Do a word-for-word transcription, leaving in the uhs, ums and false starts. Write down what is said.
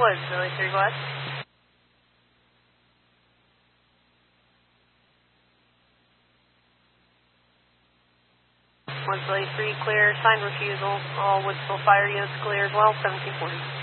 Woods, Billy three, go ahead. Woods, Billy three, clear, signed refusal. All Woodsville fire units clear as well, seventeen forty.